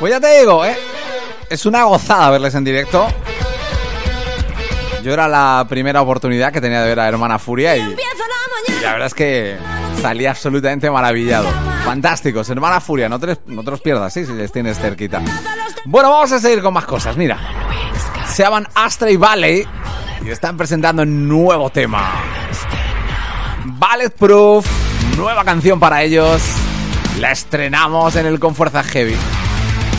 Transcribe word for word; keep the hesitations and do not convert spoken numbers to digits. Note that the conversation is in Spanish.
Pues ya te digo, ¿eh? Es una gozada verles en directo. Yo era la primera oportunidad que tenía de ver a Hermana Furia y, y la verdad es que salí absolutamente maravillado. Fantásticos, Hermana Furia, no te, les, no te los pierdas, ¿sí? Si les tienes cerquita. Bueno, vamos a seguir con más cosas, mira. Se llaman Astray Valley y están presentando un nuevo tema. Bulletproof, nueva canción para ellos. La estrenamos en el Con Fuerza Heavy.